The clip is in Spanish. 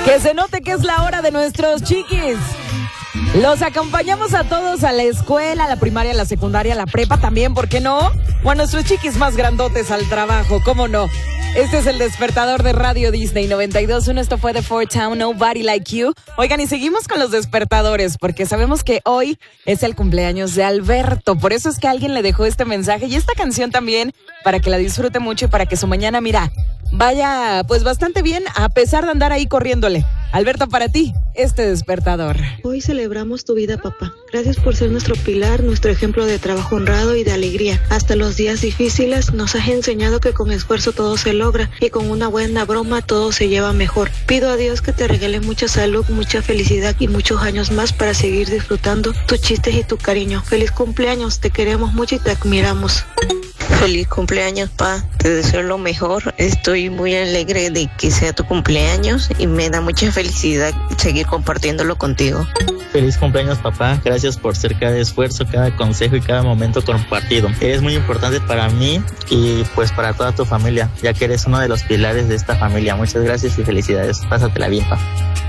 Que se note que es la hora de nuestros chiquis. Los acompañamos a todos a la escuela, a la primaria, a la secundaria, a la prepa también, ¿por qué no? O a nuestros chiquis más grandotes al trabajo, ¿cómo no? Este es el despertador de Radio Disney 92.1. Esto fue The Four Town, Nobody Like You. Oigan, y seguimos con los despertadores, porque sabemos que hoy es el cumpleaños de Alberto. Por eso es que alguien le dejó este mensaje y esta canción también, para que la disfrute mucho y para que su mañana, mira, vaya pues bastante bien, a pesar de andar ahí corriéndole. Alberto, para ti, este despertador. Hoy celebramos tu vida, papá. Gracias por ser nuestro pilar, nuestro ejemplo de trabajo honrado y de alegría. Hasta los días difíciles nos has enseñado que con esfuerzo todo se logra y con una buena broma todo se lleva mejor. Pido a Dios que te regale mucha salud, mucha felicidad y muchos años más para seguir disfrutando tus chistes y tu cariño. Feliz cumpleaños, te queremos mucho y te admiramos. Feliz cumpleaños, pa. Te deseo lo mejor. Estoy muy alegre de que sea tu cumpleaños y me da mucha felicidad seguir compartiéndolo contigo. Feliz cumpleaños, papá. Gracias por ser cada esfuerzo, cada consejo y cada momento compartido. Eres muy importante para mí y pues para toda tu familia, ya que eres uno de los pilares de esta familia. Muchas gracias y felicidades. Pásatela bien, papá.